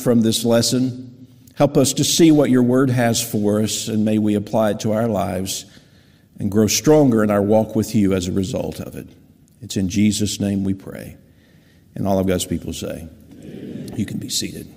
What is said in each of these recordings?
from this lesson. Help us to see what your word has for us, and may we apply it to our lives and grow stronger in our walk with you as a result of it. It's in Jesus' name we pray. And all of God's people say, amen. You can be seated.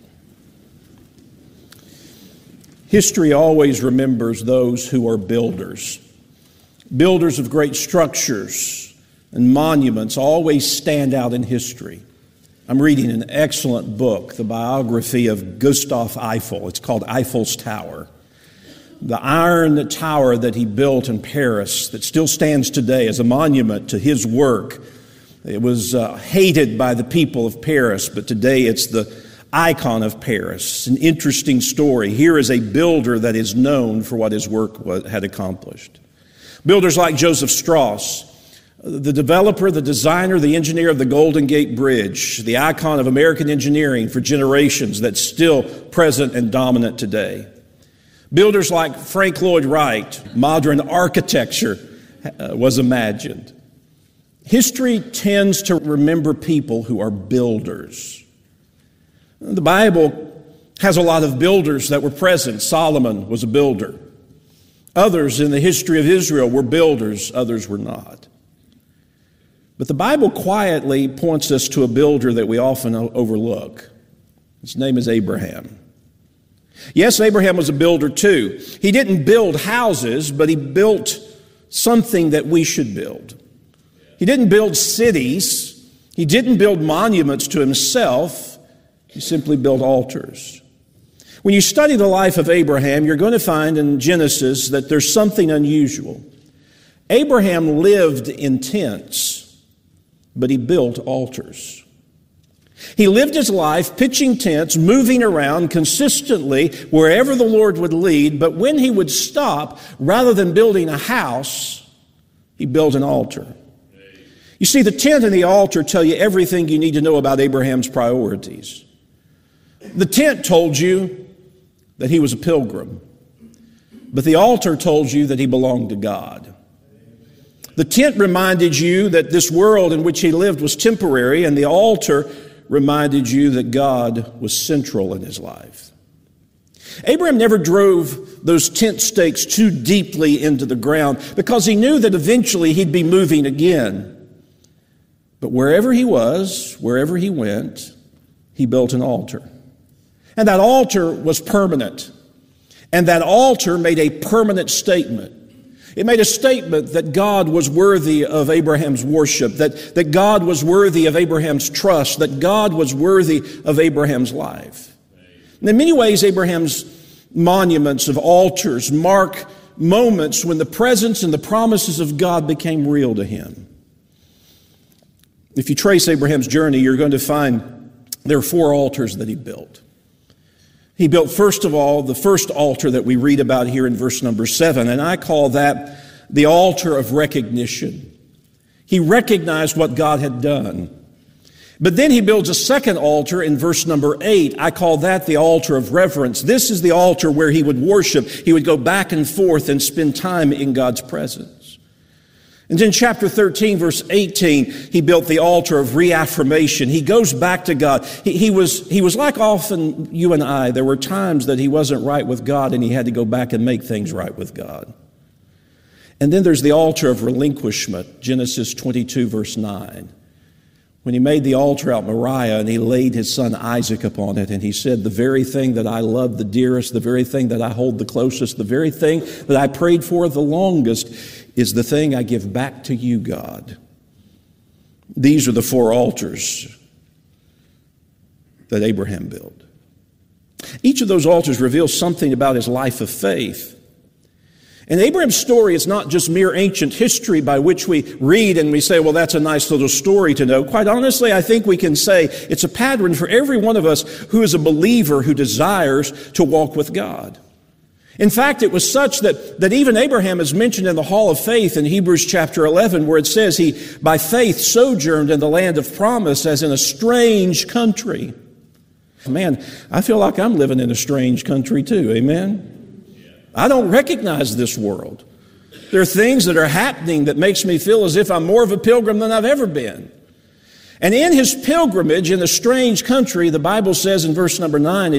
History always remembers those who are builders. Builders of great structures and monuments always stand out in history. I'm reading an excellent book, the biography of Gustave Eiffel. It's called Eiffel's Tower. The iron tower that he built in Paris that still stands today as a monument to his work. It was hated by the people of Paris, but today it's the icon of Paris. An interesting story. Here is a builder that is known for what his work had accomplished. Builders like Joseph Strauss, the developer, the designer, the engineer of the Golden Gate Bridge, the icon of American engineering for generations that's still present and dominant today. Builders like Frank Lloyd Wright, modern architecture was imagined. History tends to remember people who are builders. The Bible has a lot of builders that were present. Solomon was a builder. Others in the history of Israel were builders, others were not. But the Bible quietly points us to a builder that we often overlook. His name is Abraham. Yes, Abraham was a builder too. He didn't build houses, but he built something that we should build. He didn't build cities. He didn't build monuments to himself. He simply built altars. When you study the life of Abraham, you're going to find in Genesis that there's something unusual. Abraham lived in tents, but he built altars. He lived his life pitching tents, moving around consistently wherever the Lord would lead, but when he would stop, rather than building a house, he built an altar. You see, the tent and the altar tell you everything you need to know about Abraham's priorities. The tent told you that he was a pilgrim, but the altar told you that he belonged to God. The tent reminded you that this world in which he lived was temporary, and the altar reminded you that God was central in his life. Abraham never drove those tent stakes too deeply into the ground because he knew that eventually he'd be moving again. But wherever he was, wherever he went, he built an altar. And that altar was permanent. And that altar made a permanent statement. It made a statement that God was worthy of Abraham's worship, that God was worthy of Abraham's trust, that God was worthy of Abraham's life. And in many ways, Abraham's monuments of altars mark moments when the presence and the promises of God became real to him. If you trace Abraham's journey, you're going to find there are 4 altars that he built. He built, first of all, the first altar that we read about here in verse number 7, and I call that the altar of recognition. He recognized what God had done. But then he builds a second altar in verse number 8. I call that the altar of reverence. This is the altar where he would worship. He would go back and forth and spend time in God's presence. And in chapter 13, verse 18, he built the altar of reaffirmation. He goes back to God. He was like often you and I. There were times that he wasn't right with God and he had to go back and make things right with God. And then there's the altar of relinquishment, Genesis 22, verse 9. When he made the altar out Moriah and he laid his son Isaac upon it, and he said, the very thing that I love the dearest, the very thing that I hold the closest, the very thing that I prayed for the longest is the thing I give back to you, God. These are the 4 altars that Abraham built. Each of those altars reveals something about his life of faith. And Abraham's story is not just mere ancient history by which we read and we say, well, that's a nice little story to know. Quite honestly, I think we can say it's a pattern for every one of us who is a believer who desires to walk with God. In fact, it was such that even Abraham is mentioned in the Hall of Faith in Hebrews chapter 11, where it says he, by faith, sojourned in the land of promise as in a strange country. Man, I feel like I'm living in a strange country too, amen? I don't recognize this world. There are things that are happening that makes me feel as if I'm more of a pilgrim than I've ever been. And in his pilgrimage in a strange country, the Bible says in verse number 9,